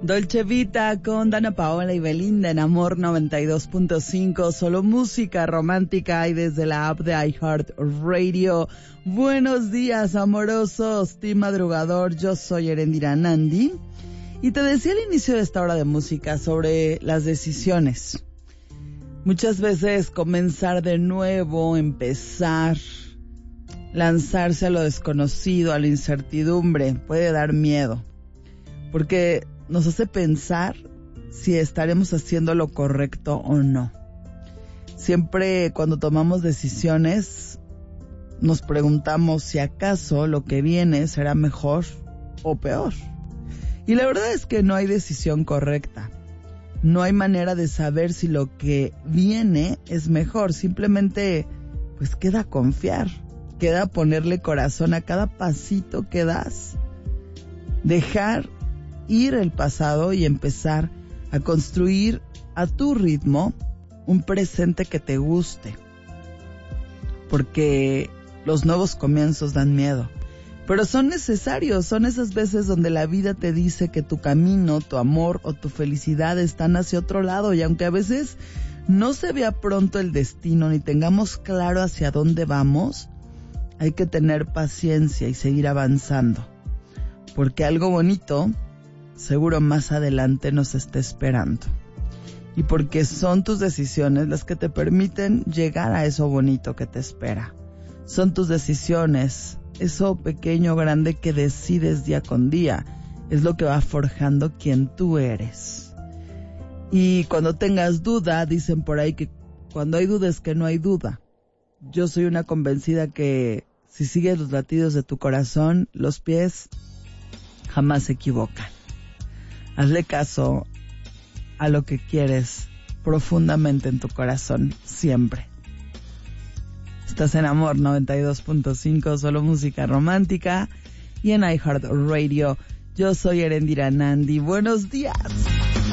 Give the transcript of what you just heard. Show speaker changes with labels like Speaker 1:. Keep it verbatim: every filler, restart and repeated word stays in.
Speaker 1: Dolce Vita con Dana Paola y Belinda en Amor noventa y dos punto cinco. Solo música romántica y desde la app de iHeartRadio. Buenos días, amorosos, team madrugador. Yo soy Erendira Nandi. Y te decía al inicio de esta hora de música sobre las decisiones. Muchas veces comenzar de nuevo, empezar, lanzarse a lo desconocido, a la incertidumbre, puede dar miedo. Porque nos hace pensar si estaremos haciendo lo correcto o no. Siempre cuando tomamos decisiones nos preguntamos si acaso lo que viene será mejor o peor. Y la verdad es que no hay decisión correcta. No hay manera de saber si lo que viene es mejor. Simplemente pues queda confiar, queda ponerle corazón a cada pasito que das. Dejar ir el pasado y empezar a construir a tu ritmo un presente que te guste. Porque los nuevos comienzos dan miedo, pero son necesarios. Son esas veces donde la vida te dice que tu camino, tu amor o tu felicidad están hacia otro lado, y aunque a veces no se vea pronto el destino ni tengamos claro hacia dónde vamos, hay que tener paciencia y seguir avanzando, porque algo bonito seguro más adelante nos está esperando. Y porque son tus decisiones las que te permiten llegar a eso bonito que te espera. Son tus decisiones, eso pequeño o grande que decides día con día, es lo que va forjando quien tú eres. Y cuando tengas duda, dicen por ahí que cuando hay duda es que no hay duda. Yo soy una convencida que si sigues los latidos de tu corazón, los pies jamás se equivocan. Hazle caso a lo que quieres profundamente en tu corazón, siempre. Estás en Amor noventa y dos punto cinco, solo música romántica, y en iHeartRadio. Yo soy Erendira Nandi. Buenos días.